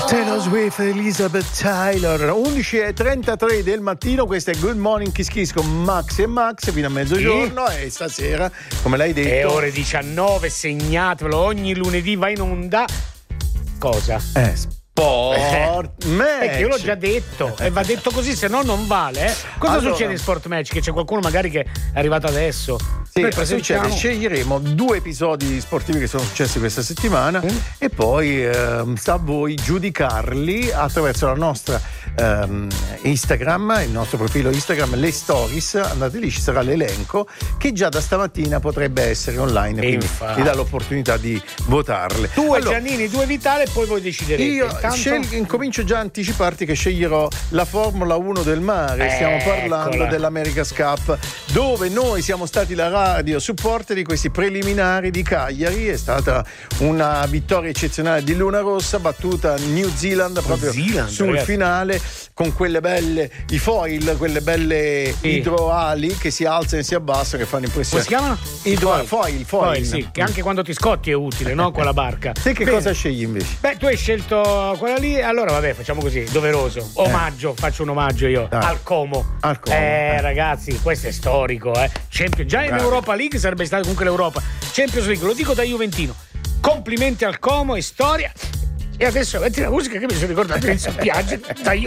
Taylor Swift, Elizabeth Taylor, 11:33 del mattino, questo è Good Morning Kiss Kiss con Max e Max fino a mezzogiorno e stasera, come l'hai detto, è ore 19, segnatevelo, ogni lunedì va in onda. Cosa? Sport Match. Perché io l'ho già detto e va detto così, se no non vale. Cosa Allora, succede in Sport Match? Che c'è qualcuno magari che è arrivato adesso. Sì, noi presentiamo... sceglieremo 2 episodi sportivi che sono successi questa settimana e poi sta a voi giudicarli attraverso la nostra Instagram, il nostro profilo Instagram, le stories. Andate lì, ci sarà l'elenco che già da stamattina potrebbe essere online, quindi vi dà l'opportunità di votarle. Tu e Giannini, 2 Vitale, e poi voi deciderete. Io incomincio già a anticiparti che sceglierò la Formula 1 del mare. Stiamo parlando dell'America's Cup, dove noi siamo stati la radio supporter di questi preliminari di Cagliari. È stata una vittoria eccezionale di Luna Rossa, battuta New Zealand proprio sul finale, con quelle belle, i foil, quelle belle idroali che si alzano e si abbassano, che fanno impressione. Come si chiamano? Foil. Sì, che anche quando ti scotti è utile, no? Con la barca. Te che cosa scegli invece? Beh, tu hai scelto quella lì, allora vabbè, facciamo così, doveroso. Omaggio, faccio un omaggio io al Como. Ragazzi, questo è storico, già in Europa League sarebbe stata comunque l'Europa. Champions League, lo dico da juventino. Complimenti al Como, è storia. E adesso metti la musica che mi sono ricordato in spiaggia da